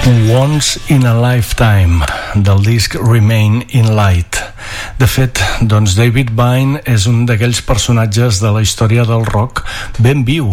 Once in a Lifetime, del disc Remain in Light. De fet, doncs David Byrne és un d'aquells personatges de la història del rock ben viu,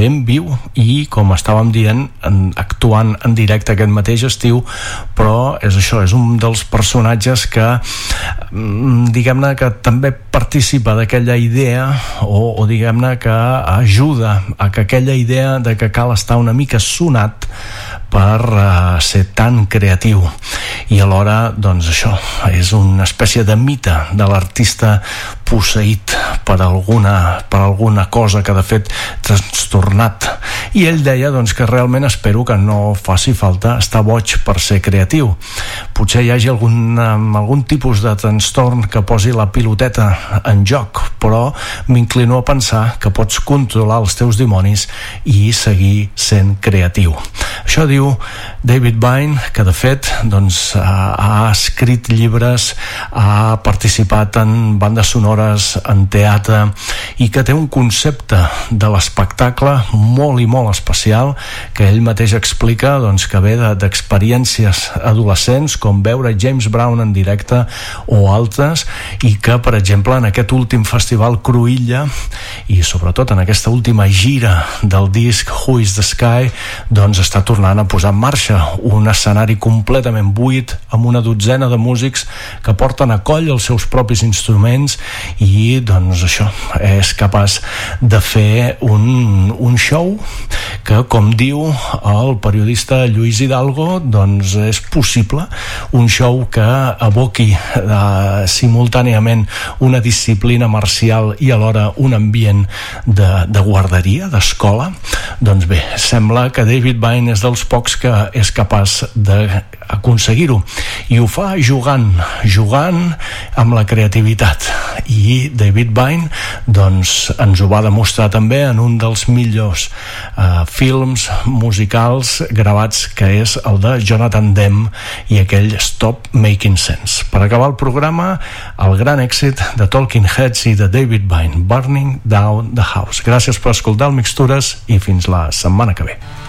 i com estàvem dient, actuant en directe aquest mateix estiu, però és això, és un dels personatges que diguem-ne que també participa d'aquella idea o diguem-ne que ajuda a que aquella idea de que cal estar una mica sonat per ser tan creatiu, i alhora doncs això, és una espècie de mite de l'artista posseït per alguna cosa que de fet trastornat. I ell deia doncs que realment espero que no faci falta estar boig per ser creatiu. Potser hi hagi algun tipus de trastorn que posi la piloteta en joc, però m'inclino a pensar que pots controlar els teus dimonis i seguir sent creatiu. Això diu David Byrne, que de fet doncs, ha escrit llibres, ha participat en bandes sonores, en teatre, i que té un concepte de l'espectacle molt i molt especial, que ell mateix explica doncs, que ve d'experiències adolescents com veure James Brown en directe o altres, i que per exemple en aquest últim festival Cruïlla i sobretot en aquesta última gira del disc Who is the Sky doncs està tornant a posar en marxa un escenari completament buit amb una dotzena de músics que porten a coll els seus propis instruments i doncs això, és capaç de fer un show que, com diu el periodista Lluís Hidalgo, doncs és possible un show que aboqui simultàniament una disciplina marcial i alhora un ambient de guarderia, d'escola. Doncs bé, sembla que David Byrne és dels pocs que és capaç d'aconseguir-ho, i ho fa jugant amb la creativitat, i David Byrne doncs ens ho va demostrar també en un dels millors films musicals gravats, que és el de Jonathan Demme i aquell Stop Making Sense. Per acabar el programa, el gran èxit de Talking Heads i de David Byrne, Burning Down the House. Gràcies per escoltar el Mixtures i fins la setmana que ve.